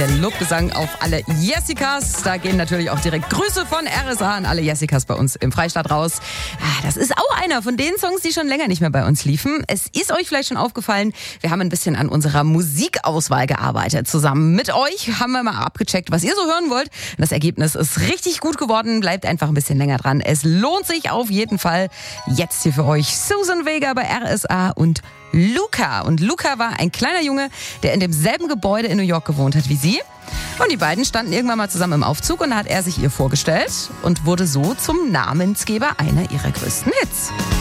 der Lobgesang auf alle Jessicas. Da gehen natürlich auch direkt Grüße von RSA an alle Jessicas bei uns im Freistaat raus. Das ist auch einer von den Songs, die schon länger nicht mehr bei uns liefen. Es ist euch vielleicht schon aufgefallen, wir haben ein bisschen an unserer Musikauswahl gearbeitet. Zusammen mit euch haben wir mal abgecheckt, was ihr so hören wollt. Das Ergebnis ist richtig gut geworden. Bleibt einfach ein bisschen länger dran. Es lohnt sich auf jeden Fall. Jetzt hier für euch Susan Vega bei RSA und Luca. Und Luca war ein kleiner Junge, der in demselben Gebäude in New York gewohnt hat wie sie. Und die beiden standen irgendwann mal zusammen im Aufzug und da hat er sich ihr vorgestellt und wurde so zum Namensgeber einer ihrer größten Hits.